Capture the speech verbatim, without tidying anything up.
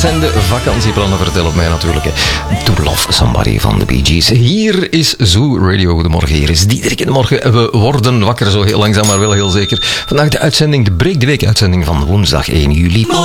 zijn de vakantieplannen? Vertel op mij natuurlijk. Hè. To Love Somebody van de Bee Gees. Hier is Zoo Radio. Goedemorgen, hier is Diederik in de morgen. We worden wakker, zo heel langzaam, maar wel heel zeker. Vandaag de uitzending, de Break de Week uitzending van woensdag één juli.